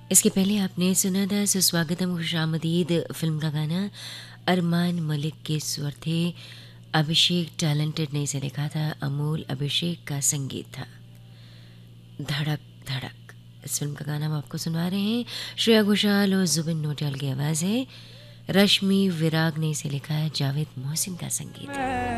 इसके पहले आपने सुना था सुस्वागतम खुशामदीद फिल्म का गाना। अरमान मलिक के स्वर थे, अभिषेक टैलेंटेड ने इसे लिखा था, अमोल अभिषेक का संगीत था। धड़क धड़क इस फिल्म का गाना हम आपको सुनवा रहे हैं। श्रेया घोषाल और जुबिन नौटियाल की आवाज़ है। रश्मि विराग ने इसे लिखा है, जावेद मोहसिन का संगीत है।